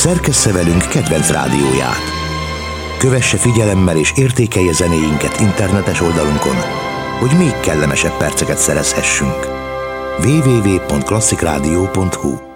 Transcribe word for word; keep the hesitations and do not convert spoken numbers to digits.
Szerkessze velünk kedvenc rádióját. Kövesse figyelemmel és értékelje zenéinket internetes oldalunkon, hogy még kellemesebb perceket szerezhessünk. double-u double-u double-u pont klasszik rádió pont hu